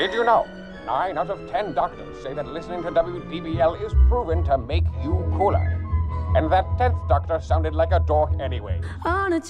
Did you know? 9 out of 10 doctors say that listening to WDBL is proven to make you cooler. And that 10th doctor sounded like a dork anyway. On a